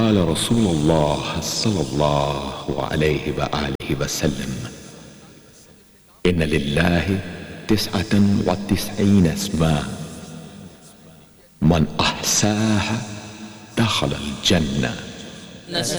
قال رسول الله صلى الله عليه وآله وسلم: إن لله 99 اسما من أحساها دخل الجنة.